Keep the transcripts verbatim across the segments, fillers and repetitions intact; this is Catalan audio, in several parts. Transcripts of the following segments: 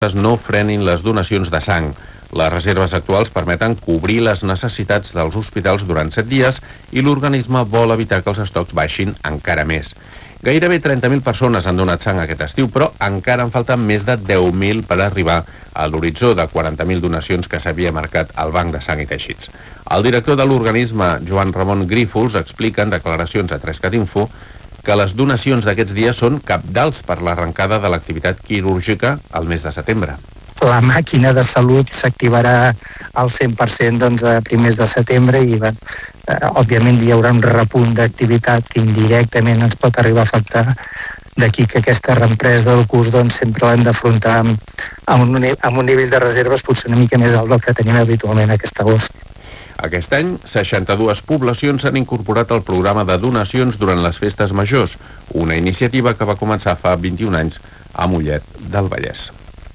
no frenin les donacions de sang. Les reserves actuals permeten cobrir les necessitats dels hospitals durant set dies i l'organisme vol evitar que els estocs baixin encara més. Gairebé trenta mil persones han donat sang aquest estiu, però encara en falten més de deu mil per arribar a l'horitzó de quaranta mil donacions que s'havia marcat al Banc de Sang i Teixits. El director de l'organisme, Joan Ramon Grífols, explica en declaracions a Trescat Info que les donacions d'aquests dies són cabdals per l'arrencada de l'activitat quirúrgica al mes de setembre. La màquina de salut s'activarà al cent per cent doncs, a primers de setembre i eh, òbviament hi haurà un repunt d'activitat que indirectament ens pot arribar a afectar. D'aquí que aquesta reempresa del curs doncs, sempre l'hem d'afrontar amb, amb, un, amb un nivell de reserves potser una mica més alt del que tenim habitualment aquest agost. Aquest any, seixanta-dues poblacions s'han incorporat al programa de donacions durant les festes majors, una iniciativa que va començar fa vint-i-un anys a Mollet del Vallès.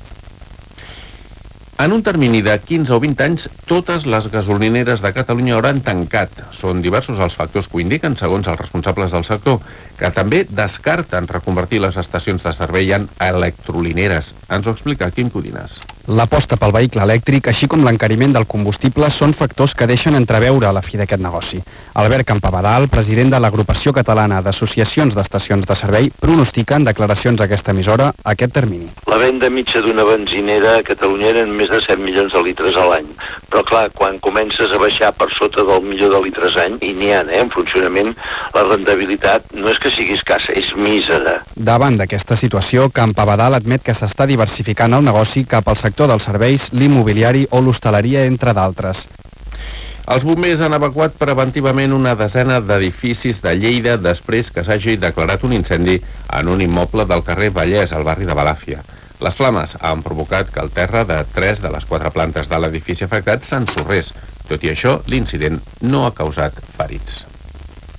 En un termini de quinze o vint anys, totes les gasolineres de Catalunya hauran tancat. Són diversos els factors que ho indiquen, segons els responsables del sector, que també descarten reconvertir les estacions de servei en electrolineres. Ens ho explica Quim Codines. L'aposta pel vehicle elèctric, així com l'encariment del combustible, són factors que deixen entreveure la fi d'aquest negoci. Albert Campabadal, president de l'Agrupació Catalana d'Associacions d'Estacions de Servei, pronostica en declaracions a aquesta emissora aquest termini. La venda mitja d'una benzinera a Catalunya eren més de set milions de litres a l'any. Però clar, quan comences a baixar per sota del milió de litres any, i n'hi ha, eh, en funcionament, la rendibilitat no és que sigui escassa, és mísera. Davant d'aquesta situació, Campabadal admet que s'està diversificant el negoci cap al sector dels serveis, l'immobiliari o l'hostaleria, entre d'altres. Els bombers han evacuat preventivament una desena d'edificis de Lleida després que s'hagi declarat un incendi en un immoble del carrer Vallès, al barri de Balàfia. Les flames han provocat que el terra de tres de les quatre plantes de l'edifici afectat s'ensorrés. Tot i això, l'incident no ha causat ferits.